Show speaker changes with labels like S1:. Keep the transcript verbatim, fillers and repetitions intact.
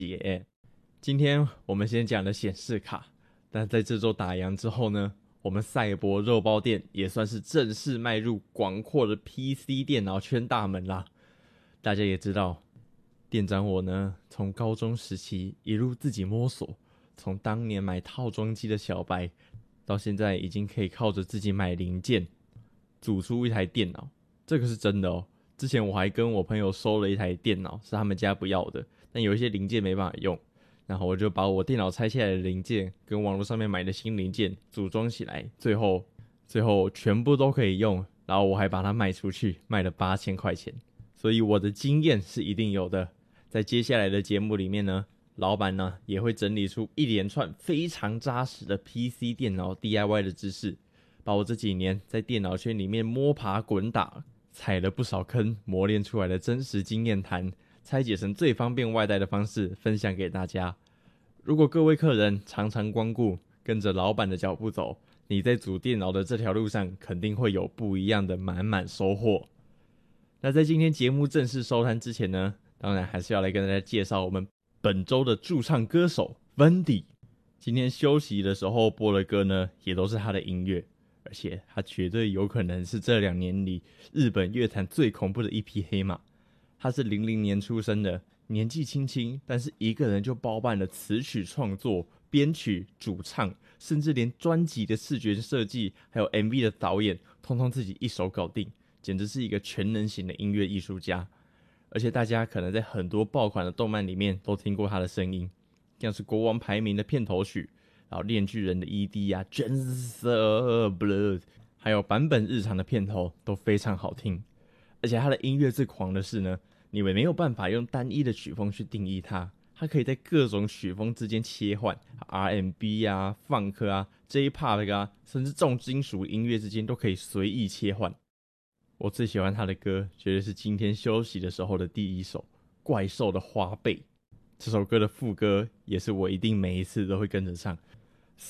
S1: 耶。今天我们先讲的显示卡，但在这周打烊之后呢，我们赛博肉包店也算是正式迈入广阔的 P C 电脑圈大门啦。大家也知道，店长我呢，从高中时期一路自己摸索，从当年买套装机的小白，到现在已经可以靠着自己买零件，组出一台电脑。这个是真的哦。之前我还跟我朋友收了一台电脑，是他们家不要的，但有一些零件没办法用，然后我就把我电脑拆下来的零件跟网络上面买的新零件组装起来，最后最后全部都可以用，然后我还把它卖出去，卖了八千块钱。所以我的经验是一定有的。在接下来的节目里面呢，老板呢也会整理出一连串非常扎实的 P C 电脑 D I Y 的知识，把我这几年在电脑圈里面摸爬滚打，踩了不少坑，磨练出来的真实经验谈，拆解成最方便外带的方式分享给大家。如果各位客人常常光顾，跟着老板的脚步走，你在组电脑的这条路上肯定会有不一样的满满收获。那在今天节目正式收摊之前呢，当然还是要来跟大家介绍我们本周的驻唱歌手 Wendy。 今天休息的时候播的歌呢，也都是他的音乐，而且他绝对有可能是这两年里日本乐坛最恐怖的一匹黑马。他是零零年出生的，年纪轻轻，但是一个人就包办了词曲创作、编曲、主唱，甚至连专辑的视觉设计还有 M V 的导演通通自己一手搞定，简直是一个全能型的音乐艺术家。而且大家可能在很多爆款的动漫里面都听过他的声音，像是国王排名的片头曲，然后链锯人的 E D 啊 Gems of Blood， 还有版本日常的片头都非常好听。而且他的音乐最狂的是呢，你们没有办法用单一的曲风去定义它，它可以在各种曲风之间切换 ，R and B 啊、Funk 啊、J-Pop 啊，甚至重金属音乐之间都可以随意切换。我最喜欢他的歌，绝对是今天休息的时候的第一首《怪兽的花呗》。这首歌的副歌也是我一定每一次都会跟着唱，